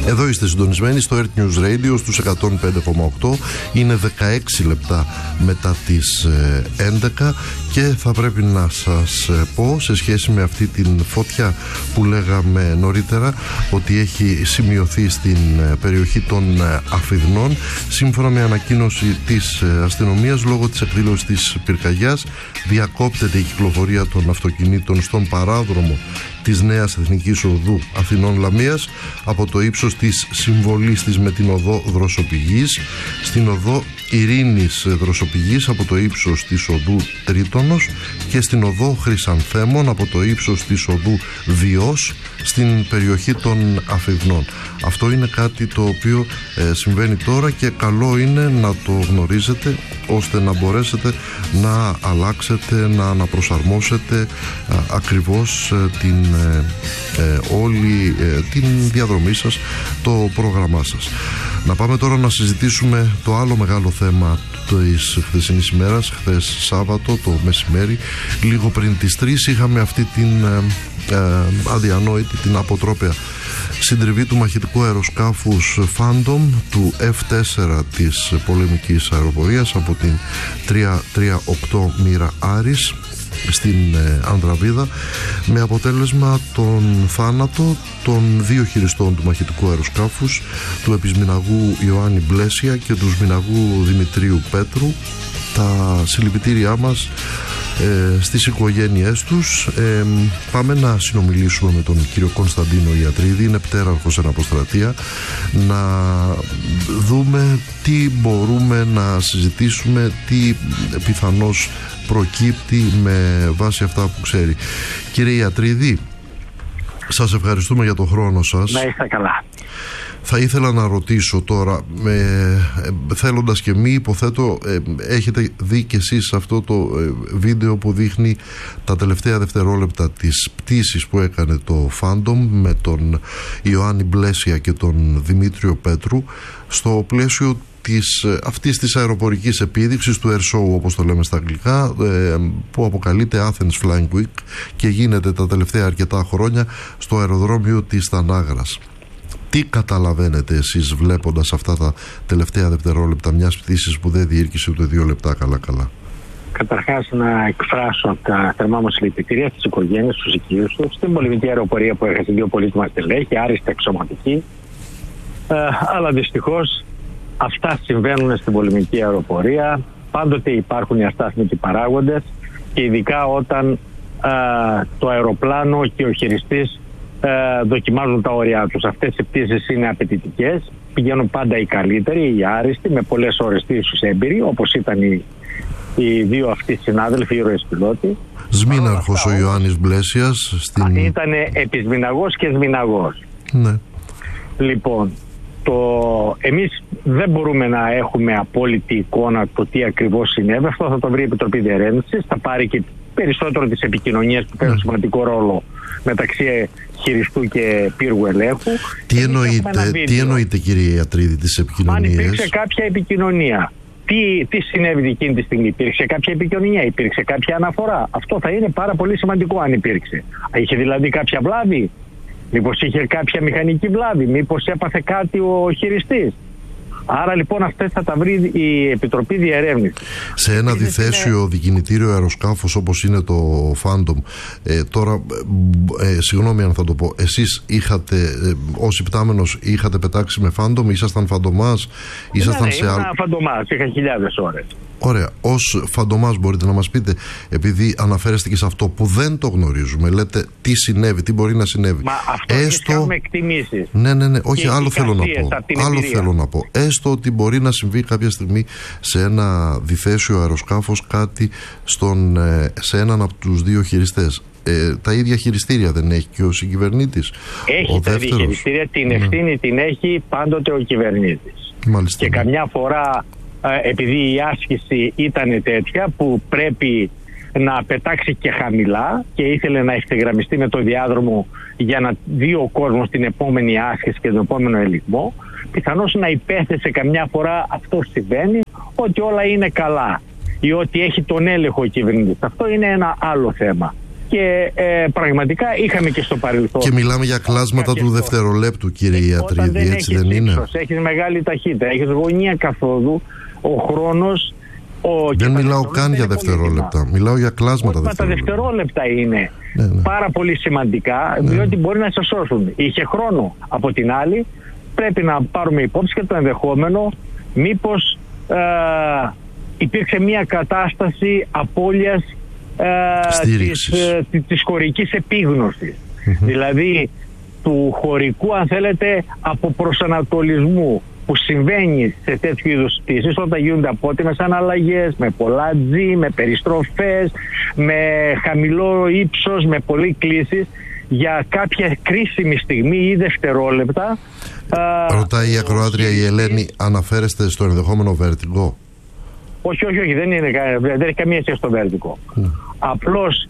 Εδώ είστε συντονισμένοι στο Earth News Radio στους 105,8. Είναι 16 λεπτά μετά τις 11 και θα πρέπει να σας πω, σε σχέση με αυτή την φωτιά που λέγαμε νωρίτερα ότι έχει σημειωθεί στην περιοχή των Αφιδνών, σύμφωνα με ανακοίνωση της αστυνομίας, λόγω της εκδήλωσης της πυρκαγιάς διακόπτεται η κυκλοφορία των αυτοκινήτων στον παράδρομο της Νέας Εθνικής Οδού Αθηνών-Λαμίας από το ύψος της συμβολής της με την οδό Δροσοπηγής στην οδό Ειρήνης Δροσοπηγής από το ύψος της οδού Τρίτονος και στην οδό Χρυσανθέμων από το ύψος της οδού Διός στην περιοχή των Αφιδνών. Αυτό είναι κάτι το οποίο συμβαίνει τώρα και καλό είναι να το γνωρίζετε ώστε να μπορέσετε να αλλάξετε, να αναπροσαρμόσετε ακριβώς όλη την διαδρομή σας, το πρόγραμμά σας. Να πάμε τώρα να συζητήσουμε το άλλο μεγάλο θέμα της χθεσινής ημέρας. Χθες Σάββατο το μεσημέρι, λίγο πριν τις 3, είχαμε αυτή την αδιανόητη, την αποτρόπαια συντριβή του μαχητικού αεροσκάφους Phantom του F4 της πολεμικής αεροπορίας από την 338 μοίρα Άρης στην Ανδραβίδα, με αποτέλεσμα τον θάνατο των δύο χειριστών του μαχητικού αεροσκάφους, του επισμηναγού Ιωάννη Μπλέσια και του σμηναγού Δημητρίου Πέτρου. Τα συλληπιτήριά μας στις οικογένειές τους. Πάμε να συνομιλήσουμε με τον κύριο Κωνσταντίνο Ιατρίδη, είναι πτέραρχος εν αποστρατεία, να δούμε τι μπορούμε να συζητήσουμε, τι πιθανώς προκύπτει με βάση αυτά που ξέρει. Κύριε Ιατρίδη, σας ευχαριστούμε για τον χρόνο σας. Να είστε καλά. Θα ήθελα να ρωτήσω τώρα, θέλοντας και μη, υποθέτω έχετε δει κι εσείς αυτό το βίντεο που δείχνει τα τελευταία δευτερόλεπτα της πτήσης που έκανε το Phantom με τον Ιωάννη Μπλέσια και τον Δημήτριο Πέτρου στο πλαίσιο αυτής της αεροπορικής επίδειξης του Air Show, όπως το λέμε στα αγγλικά, που αποκαλείται Athens Flying Week και γίνεται τα τελευταία αρκετά χρόνια στο αεροδρόμιο της Τανάγρας. Τι καταλαβαίνετε εσείς βλέποντας αυτά τα τελευταία δευτερόλεπτα μιας πτήσης που δεν διήρκησε ούτε 2 λεπτά καλά? Καταρχάς να εκφράσω τα θερμά μου συλληπιτήρια στις οικογένειες, στους οικείους τους, στην πολεμική αεροπορία που έχασε 2 πολύτιμα στελέχη, άριστα εξωματική. Αλλά δυστυχώς αυτά συμβαίνουν στην πολεμική αεροπορία. Πάντοτε υπάρχουν οι αστάθμητοι παράγοντες και ειδικά όταν το αεροπλάνο και ο χειριστής δοκιμάζουν τα όρια τους. Αυτές οι πτήσεις είναι απαιτητικές, πηγαίνουν πάντα οι καλύτεροι, οι άριστοι, με πολλές ώρες πτήσεως έμπειροι, όπως ήταν οι δύο αυτοί συνάδελφοι, οι ήρωες πιλότοι. Σμήναρχος ο Ιωάννης Μπλέσιας ήταν επισμηναγός και σμηναγός. Ναι. Λοιπόν, εμείς δεν μπορούμε να έχουμε απόλυτη εικόνα το τι ακριβώς συνέβη. Αυτό θα το βρει η Επιτροπή Διερεύνησης, θα πάρει και περισσότερο τις επικοινωνίες που παίρνουν σημαντικό ρόλο μεταξύ χειριστού και πύργου ελέγχου. Τι εννοείτε κύριε Ιατρίδη, τις επικοινωνίες? Αν υπήρξε κάποια επικοινωνία, τι συνέβη εκείνη τη στιγμή? Υπήρξε κάποια επικοινωνία, υπήρξε κάποια αναφορά? Αυτό θα είναι πάρα πολύ σημαντικό αν υπήρξε. Είχε δηλαδή κάποια βλάβη? Μήπως είχε κάποια μηχανική βλάβη? Μήπως έπαθε κάτι ο χειριστής? Άρα λοιπόν αυτές θα τα βρει η Επιτροπή Διερεύνησης. Σε ένα διθέσιο δικινητήριο αεροσκάφος όπως είναι το Phantom, τώρα συγγνώμη αν θα το πω, εσείς είχατε ως υπτάμενος είχατε πετάξει με Phantom, ήσασταν φαντομάς? Ήμουν φαντομάς, είχα χιλιάδες ώρες. Ωραία, ως φαντομάς μπορείτε να μας πείτε, επειδή αναφέρεστε και σε αυτό που δεν το γνωρίζουμε, λέτε τι συνέβη, τι μπορεί να συνέβη? Μα αυτό έχουμε εκτιμήσεις. Ναι, όχι, άλλο θέλω να πω. Έστω ότι μπορεί να συμβεί κάποια στιγμή σε ένα διθέσιο αεροσκάφος κάτι σε έναν από τους δύο χειριστές. Τα ίδια χειριστήρια δεν έχει και ο συγκυβερνήτης? Έχει τα ίδια χειριστήρια, την ευθύνη την έχει πάντοτε ο κυβερνήτης. Μάλιστα. Και καμιά φορά επειδή η άσκηση ήταν τέτοια που πρέπει να πετάξει και χαμηλά και ήθελε να ευθυγραμμιστεί με το διάδρομο για να δει ο κόσμος την επόμενη άσκηση και τον επόμενο ελιγμό, πιθανώς να υπέθεσε καμιά φορά, αυτό συμβαίνει, ότι όλα είναι καλά ή ότι έχει τον έλεγχο ο κυβερνήτης. Αυτό είναι ένα άλλο θέμα. και πραγματικά είχαμε και στο παρελθόν. Και μιλάμε για κλάσματα του δευτερολέπτου, κύριε Ιατρίδη, έτσι δεν είναι? Έχεις μεγάλη ταχύτητα, έχεις γωνία καθόδου, ο χρόνος... Δεν μιλάω καν για δευτερόλεπτα, μιλάω για κλάσματα δευτερόλεπτα. Τα δευτερόλεπτα είναι πάρα πολύ σημαντικά, διότι μπορεί να σε σώσουν. Είχε χρόνο. Από την άλλη, πρέπει να πάρουμε υπόψη και το ενδεχόμενο μήπως υπήρξε μια κατάσταση απώλειας της χωρικής επίγνωσης. Δηλαδή του χωρικού, αν θέλετε, αποπροσανατολισμού που συμβαίνει σε τέτοιου είδους πτήσεις όταν γίνονται απότιμες αναλλαγές, με πολλά G, με περιστροφές, με χαμηλό ύψος, με πολλή κλίση, για κάποια κρίσιμη στιγμή ή δευτερόλεπτα. Ρωτάει η ακροάτρια η Ελένη, αναφέρεστε στο ενδεχόμενο βέρτιγκο? Όχι, δεν έχει καμία σχέση στο βέρτιγκο. Απλώς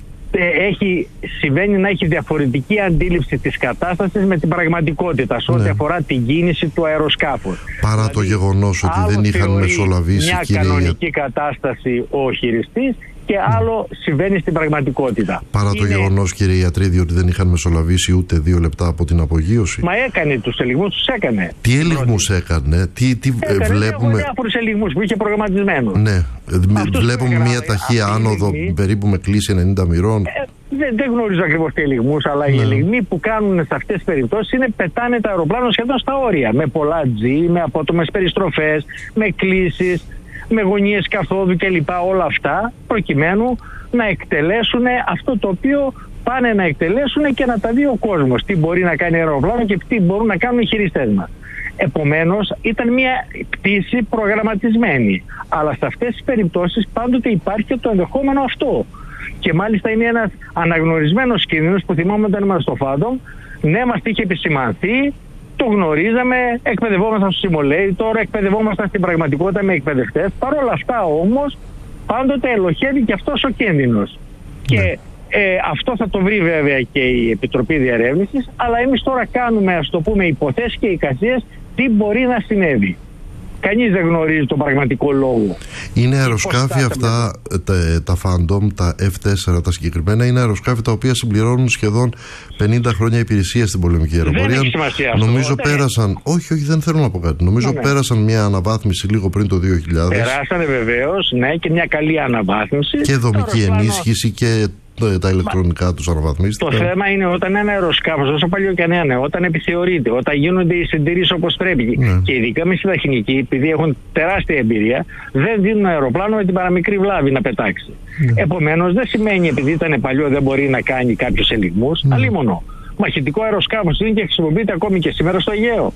συμβαίνει να έχει διαφορετική αντίληψη της κατάστασης με την πραγματικότητα σε ό,τι αφορά την κίνηση του αεροσκάφους. Παρά δηλαδή, το γεγονός ότι δεν είχαν μεσολαβήσει μια κανονική κατάσταση ο χειριστής και άλλο συμβαίνει στην πραγματικότητα. Παρά το γεγονός, κύριε Ιατρίδη, ότι δεν είχαν μεσολαβήσει ούτε 2 λεπτά από την απογείωση. Μα έκανε τους ελιγμούς, τους έκανε. Τι ελιγμούς έκανε, βλέπουμε. Διάφορους ελιγμούς που είχε προγραμματισμένο. Ναι, βλέπουμε μια ταχεία άνοδο περίπου με κλίση 90 μοιρών. Δεν γνωρίζω ακριβώς τι ελιγμούς, αλλά οι ελιγμοί που κάνουν σε αυτές τις περιπτώσεις είναι πετάνε τα αεροπλάνα σχεδόν στα όρια. Με πολλά G, με απότομες περιστροφές, με κλίσεις, με γωνίες καθόδου κλπ. Όλα αυτά προκειμένου να εκτελέσουν αυτό το οποίο πάνε να εκτελέσουν και να τα δει ο κόσμος. Τι μπορεί να κάνει αεροπλάνο και τι μπορούν να κάνουν οι χειριστές μας. Επομένως ήταν μια πτήση προγραμματισμένη. Αλλά σε αυτές τις περιπτώσεις πάντοτε υπάρχει και το ενδεχόμενο αυτό. Και μάλιστα είναι ένας αναγνωρισμένος κίνδυνος που θυμάμαι όταν ήμασταν στο Phantom. Ναι, μας είχε επισημανθεί. Το γνωρίζαμε, εκπαιδευόμασταν στο simulator, εκπαιδευόμασταν στην πραγματικότητα με εκπαιδευτές. Παρ' όλα αυτά όμως, πάντοτε ελοχεύει και αυτός ο κίνδυνος. Και αυτό θα το βρει βέβαια και η Επιτροπή Διερεύνησης, αλλά εμείς τώρα κάνουμε, ας το πούμε, υποθέσεις και εικασίες τι μπορεί να συνέβη. Κανείς δεν γνωρίζει τον πραγματικό λόγο. Είναι αεροσκάφη αυτά, τα Phantom, τα F4 τα συγκεκριμένα, είναι αεροσκάφη τα οποία συμπληρώνουν σχεδόν 50 χρόνια υπηρεσία στην πολεμική αεροπορία. Δεν έχει σημασία αυτό. Νομίζω πέρασαν, όχι δεν θέλω να πω κάτι, νομίζω πέρασαν μια αναβάθμιση λίγο πριν το 2000. Περάσανε βεβαίως, ναι, και μια καλή αναβάθμιση. Και δομική ενίσχυση και τα ηλεκτρονικά τους αναβαθμίστηκαν. Το θέμα είναι όταν ένα αεροσκάφος, όσο παλιό και αν είναι, όταν επιθεωρείται, όταν γίνονται οι συντηρήσεις όπως πρέπει, και ειδικά με συνταχυνικοί, επειδή έχουν τεράστια εμπειρία, δεν δίνουν αεροπλάνο με την παραμικρή βλάβη να πετάξει. Επομένως, δεν σημαίνει επειδή ήταν παλιό δεν μπορεί να κάνει κάποιους ελιγμούς, αλίμονο. Μαχητικό αεροσκάφος είναι και χρησιμοποιείται ακόμη και σήμερα στο Αιγαίο.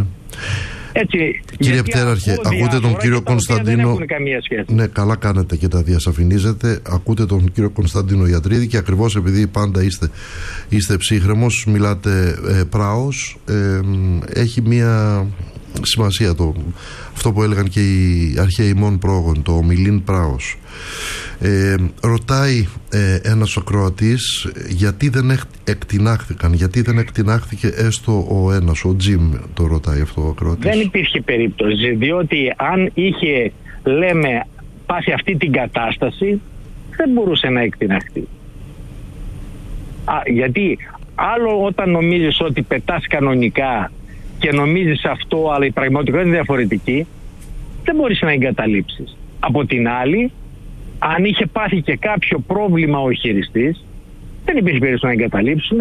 Έτσι, κύριε Πτέραρχε, ακούτε τον κύριο Κωνσταντίνο. Ναι, καλά κάνετε και τα διασαφηνίζετε. Ακούτε τον κύριο Κωνσταντίνο Ιατρίδη και ακριβώς επειδή πάντα είστε ψύχρεμος, μιλάτε πράος, έχει μία σημασία αυτό που έλεγαν και οι αρχαίοι μόν πρόγον, το ομιλήν πράος. Ρωτάει ένας ακροατής γιατί δεν εκτινάχθηκαν, γιατί δεν εκτινάχθηκε έστω ο ένας, ο Τζιμ, το ρωτάει αυτό ο ακροατής. Δεν υπήρχε περίπτωση, διότι αν είχε, λέμε, πάθει αυτή την κατάσταση, δεν μπορούσε να εκτιναχθεί. Γιατί άλλο όταν νομίζεις ότι πετάς κανονικά και νομίζεις αυτό, αλλά η πραγματικότητα είναι διαφορετική, δεν μπορείς να εγκαταλείψεις. Από την άλλη, αν είχε πάθει και κάποιο πρόβλημα ο χειριστής, δεν υπήρχε περίπτωση να εγκαταλείψουν.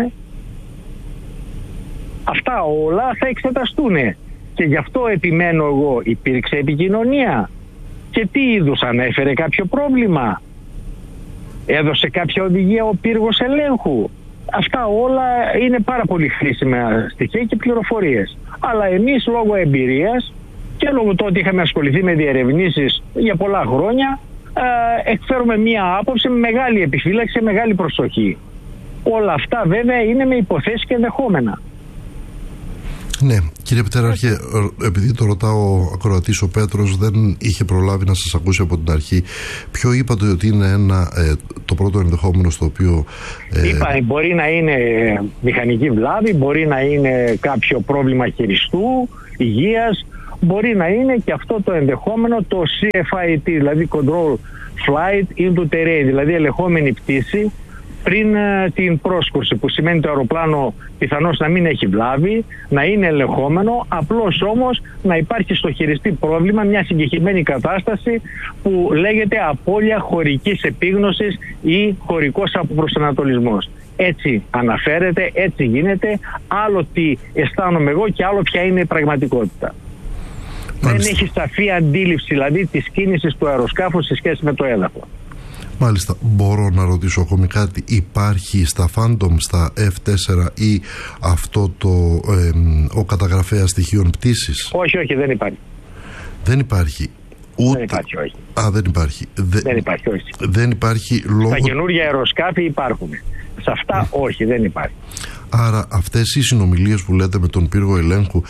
Αυτά όλα θα εξεταστούν. Και γι' αυτό επιμένω εγώ, υπήρξε επικοινωνία. Και τι είδους, ανέφερε κάποιο πρόβλημα, έδωσε κάποια οδηγία ο πύργος ελέγχου. Αυτά όλα είναι πάρα πολύ χρήσιμα στοιχεία και πληροφορίες. Αλλά εμείς λόγω εμπειρίας και λόγω του ότι είχαμε ασχοληθεί με διερευνήσεις για πολλά χρόνια, εκφέρουμε μία άποψη με μεγάλη επιφύλαξη, μεγάλη προσοχή. Όλα αυτά βέβαια είναι με υποθέσεις και ενδεχόμενα. Ναι, κύριε Πτέραρχε, επειδή το ρωτάω ο ακροατής ο Πέτρος, δεν είχε προλάβει να σας ακούσει από την αρχή. Ποιο είπατε ότι είναι το πρώτο ενδεχόμενο στο οποίο... Είπα, μπορεί να είναι μηχανική βλάβη, μπορεί να είναι κάποιο πρόβλημα χειριστού, υγείας, μπορεί να είναι και αυτό το ενδεχόμενο, το CFIT, δηλαδή Control Flight into Terrain, δηλαδή ελεγχόμενη πτήση πριν την πρόσκρουση, που σημαίνει το αεροπλάνο πιθανώς να μην έχει βλάβη, να είναι ελεγχόμενο, απλώς όμως να υπάρχει στο χειριστή πρόβλημα, μια συγκεκριμένη κατάσταση που λέγεται απώλεια χωρικής επίγνωσης ή χωρικός αποπροσανατολισμός. Έτσι αναφέρεται, έτσι γίνεται, άλλο τι αισθάνομαι εγώ και άλλο ποια είναι η πραγματικότητα. Μάλιστα. Δεν έχει σαφή αντίληψη δηλαδή της κίνησης του αεροσκάφους σε σχέση με το έδαφος. Μάλιστα. Μπορώ να ρωτήσω ακόμη κάτι? Υπάρχει στα Phantom, στα F4 ή αυτό ο καταγραφέας στοιχείων πτήσης? Όχι, δεν υπάρχει. Δεν υπάρχει. Ούτε... Δεν υπάρχει, όχι. Δεν υπάρχει. Δεν υπάρχει, όχι. Δεν υπάρχει λόγω... Τα καινούργια αεροσκάφη υπάρχουν. Σε αυτά όχι, δεν υπάρχει. Άρα αυτές οι συνομιλίες που λέτε με τον πύργο ελέγχου...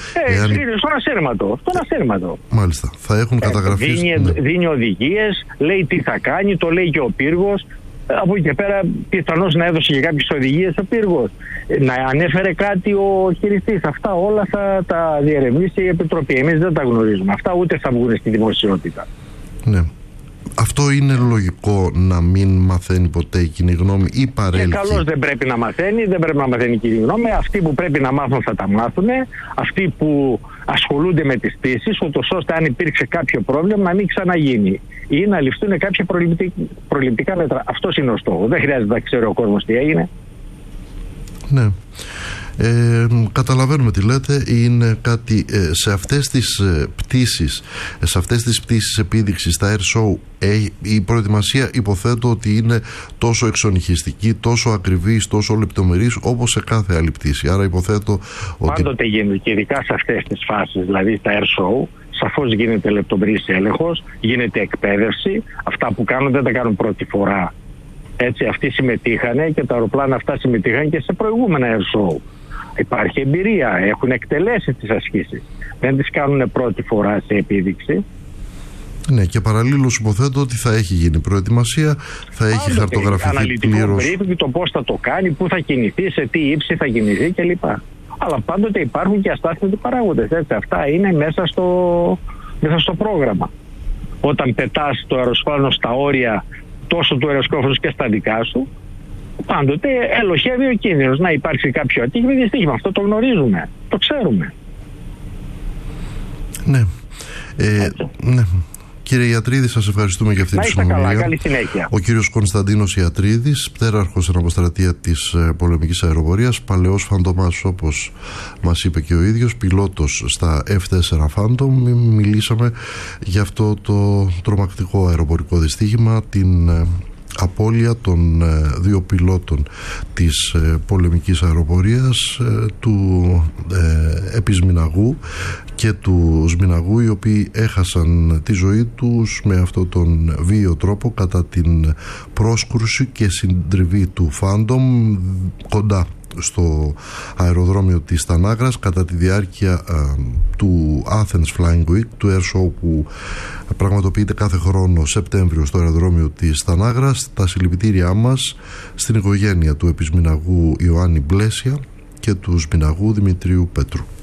Στον ασύρματο. Μάλιστα. Θα έχουν καταγραφεί... Δίνει οδηγίες, λέει τι θα κάνει, το λέει και ο πύργος. Από εκεί και πέρα πιθανώς να έδωσε και κάποιες οδηγίες ο πύργος. Να ανέφερε κάτι ο χειριστής. Αυτά όλα θα τα διερευνήσει η Επιτροπή. Εμείς δεν τα γνωρίζουμε. Αυτά ούτε θα βγουν στη δημοσιότητα. Ναι. Αυτό είναι λογικό, να μην μαθαίνει ποτέ η κοινή γνώμη ή παρέλθει? Και καλώς δεν πρέπει να μαθαίνει, δεν πρέπει να μαθαίνει η κοινή γνώμη. Αυτοί που πρέπει να μάθουν θα τα μάθουν. Αυτοί που ασχολούνται με τις πτήσεις, ούτως ώστε αν υπήρξε κάποιο πρόβλημα να μην ξαναγίνει ή να ληφθούν κάποια προληπτικά μέτρα. Αυτός είναι ο στόχος. Δεν χρειάζεται να ξέρει ο κόσμος τι έγινε. Ναι. Καταλαβαίνουμε τι λέτε. Είναι κάτι σε αυτές τις πτήσεις, σε αυτές τις πτήσεις επίδειξης, στα air show, η προετοιμασία υποθέτω ότι είναι τόσο εξονυχιστική, τόσο ακριβής, τόσο λεπτομερής όπως σε κάθε άλλη πτήση. Άρα υποθέτω ότι πάντοτε γίνεται, και ειδικά σε αυτές τις φάσεις, δηλαδή στα air show, σαφώς γίνεται λεπτομερής έλεγχος, γίνεται εκπαίδευση. Αυτά που κάνουν δεν τα κάνουν πρώτη φορά. Έτσι, αυτοί συμμετείχαν και τα αεροπλάνα αυτά συμμετείχαν και σε προηγούμενα air show. Υπάρχει εμπειρία, έχουν εκτελέσει τις ασκήσεις. Δεν τις κάνουν πρώτη φορά σε επίδειξη. Ναι, και παραλλήλως υποθέτω ότι θα έχει γίνει προετοιμασία, θα έχει χαρτογραφηθεί πλήρως το πώς θα το κάνει, πού θα κινηθεί, σε τι ύψη θα κινηθεί κλπ. Αλλά πάντοτε υπάρχουν και αστάθμιτοι παράγοντες. Έτσι, αυτά είναι μέσα στο πρόγραμμα. Όταν πετάς το αεροσπάνο στα όρια τόσο του αεροσκάφους και στα δικά σου, πάντοτε ελοχεύει ο κίνδυνος να υπάρξει κάποιο ατύχημα ή δυστύχημα. Αυτό το γνωρίζουμε, το ξέρουμε. Ναι. Ναι. Κύριε Ιατρίδη, σας ευχαριστούμε για αυτή τη συνομιλία. Καλά, καλή συνέχεια. Ο κύριος Κωνσταντίνος Ιατρίδης, πτέραρχος αναποστρατεία της πολεμικής αεροπορίας, παλαιός φαντομάς όπως μας είπε και ο ίδιος, πιλότος στα F4 Phantom. Μιλήσαμε για αυτό το τρομακτικό αεροπορικό δυστύχημα, την απώλεια των δύο πιλότων της πολεμικής αεροπορίας, του Επισμηναγού και του Σμηναγού, οι οποίοι έχασαν τη ζωή τους με αυτόν τον βίαιο τρόπο κατά την πρόσκρουση και συντριβή του Phantom κοντά στο αεροδρόμιο της Τανάγρας κατά τη διάρκεια του Athens Flying Week, του Air Show που πραγματοποιείται κάθε χρόνο Σεπτέμβριο στο αεροδρόμιο της Τανάγρας. Τα συλληπιτήριά μας στην οικογένεια του Επισμηναγού Ιωάννη Μπλέσια και του Σμηναγού Δημητρίου Πέτρου.